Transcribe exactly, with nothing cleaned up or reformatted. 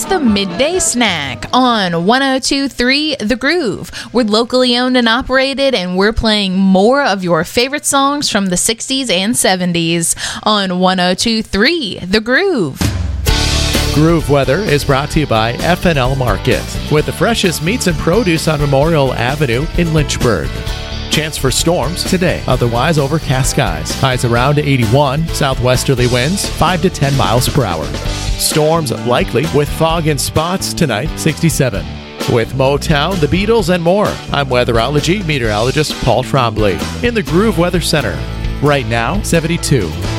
the Midday Snack on one oh two point three The Groove. We're locally owned and operated, and we're playing more of your favorite songs from the sixties and seventies on one oh two point three The Groove. Groove Weather is brought to you by F and L Market, with the freshest meats and produce on Memorial Avenue in Lynchburg. Chance for storms today, otherwise overcast skies. Highs around eighty-one, southwesterly winds five to ten miles per hour. Storms likely with fog in spots tonight, sixty-seven. With Motown, the Beatles, and more, I'm weatherology meteorologist Paul Trombley in the Groove Weather Center. Right now, seventy-two.